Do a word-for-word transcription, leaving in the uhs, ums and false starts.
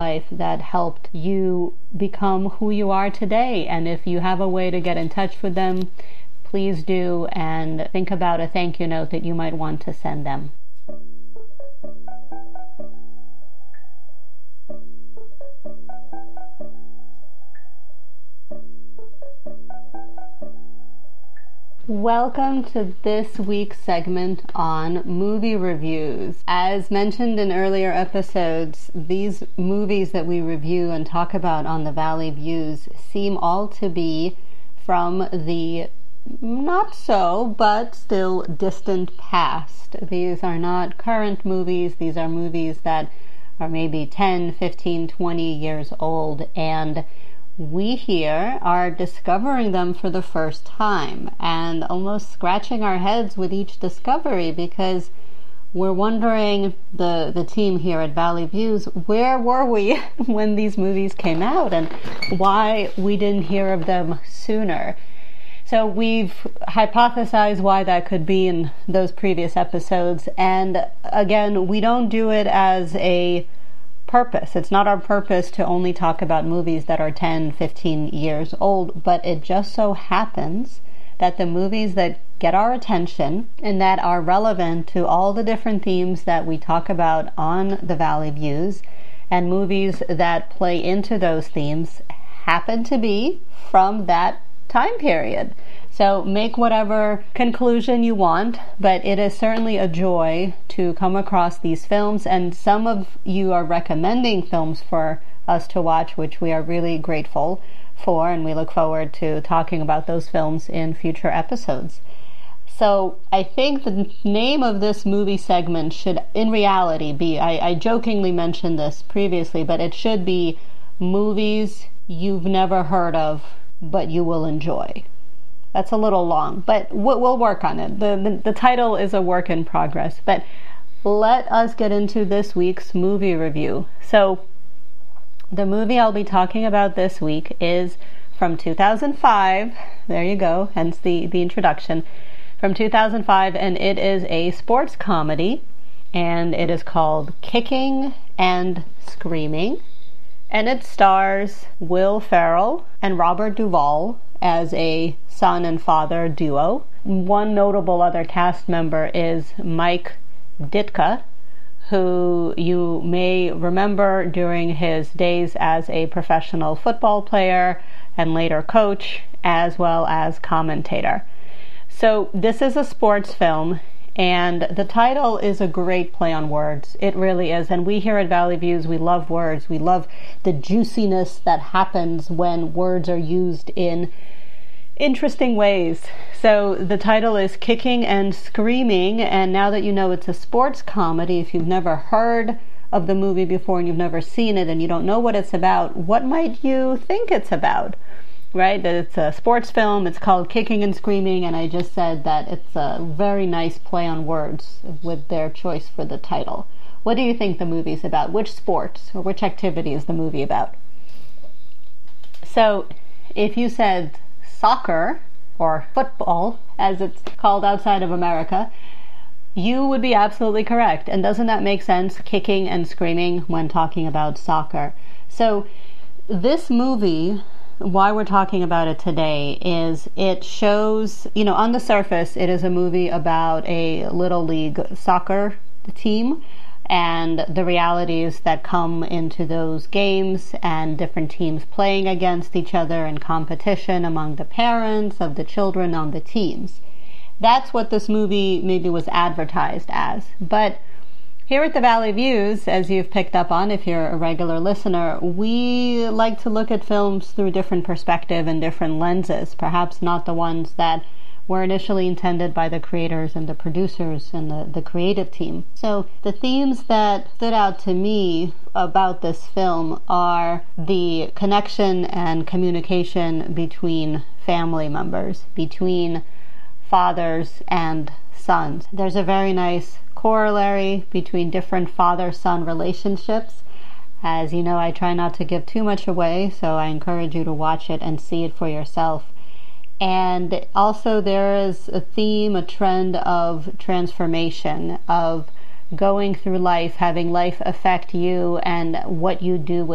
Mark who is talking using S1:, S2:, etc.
S1: life that helped you become who you are today. And if you have a way to get in touch with them, please do, and think about a thank you note that you might want to send them. Welcome to this week's segment on movie reviews. As mentioned in earlier episodes, these movies that we review and talk about on the Valley Views seem all to be from the not so, but still distant past. These are not current movies. These are movies that are maybe ten, fifteen, twenty years old, and we here are discovering them for the first time and almost scratching our heads with each discovery, because we're wondering, the, the team here at Valley Views, where were we when these movies came out and why we didn't hear of them sooner. So we've hypothesized why that could be in those previous episodes, and again, we don't do it as a purpose. It's not our purpose to only talk about movies that are ten, fifteen years old, but it just so happens that the movies that get our attention and that are relevant to all the different themes that we talk about on the Valley Views, and movies that play into those themes, happen to be from that time period. So make whatever conclusion you want, but it is certainly a joy to come across these films, and some of you are recommending films for us to watch, which we are really grateful for, and we look forward to talking about those films in future episodes. So I think the name of this movie segment should in reality be, I, I jokingly mentioned this previously, but it should be Movies You've Never Heard Of But You Will Enjoy. That's a little long, but we'll work on it. The, the, the title is a work in progress, but let us get into this week's movie review. So the movie I'll be talking about this week is from two thousand five. There you go, hence the, the introduction. From two thousand five, and it is a sports comedy, and it is called Kicking and Screaming. And it stars Will Ferrell and Robert Duvall as a son and father duo. One notable other cast member is Mike Ditka, who you may remember during his days as a professional football player and later coach, as well as commentator. So this is a sports film, and the title is a great play on words. It really is. And we here at Valley Views, we love words. We love the juiciness that happens when words are used in interesting ways. So the title is Kicking and Screaming, and now that you know it's a sports comedy, if you've never heard of the movie before and you've never seen it and you don't know what it's about, what might you think it's about? Right? That it's a sports film, it's called Kicking and Screaming, and I just said that it's a very nice play on words with their choice for the title. What do you think the movie's about? Which sports or which activity is the movie about? So if you said soccer, or football, as it's called outside of America, you would be absolutely correct. And doesn't that make sense? Kicking and screaming when talking about soccer. So this movie, why we're talking about it today, is it shows, you know, on the surface, it is a movie about a little league soccer team and the realities that come into those games and different teams playing against each other and competition among the parents of the children on the teams. That's what this movie maybe was advertised as. But here at the Valley Views, as you've picked up on if you're a regular listener, we like to look at films through different perspective and different lenses, perhaps not the ones that were initially intended by the creators and the producers and the, the creative team. So the themes that stood out to me about this film are the connection and communication between family members, between fathers and sons. There's a very nice corollary between different father-son relationships. As you know, I try not to give too much away, so I encourage you to watch it and see it for yourself. And also there is a theme, a trend of transformation, of going through life, having life affect you and what you do with